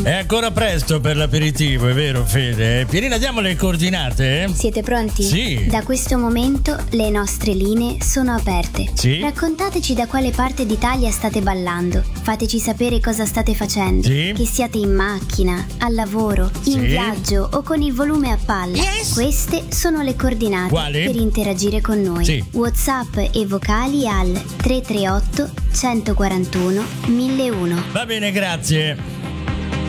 È ancora presto per l'aperitivo, è vero Fede? Pierina, diamo le coordinate? Siete pronti? Sì. Da questo momento le nostre linee sono aperte. Sì. Raccontateci da quale parte d'Italia state ballando. Fateci sapere cosa state facendo. Sì. Che siate in macchina, al lavoro, in Sì. viaggio o con il volume a palla. Yes. Queste sono le coordinate Quali? per interagire con noi. Sì. WhatsApp e vocali al 338 141 1001. Va bene, grazie.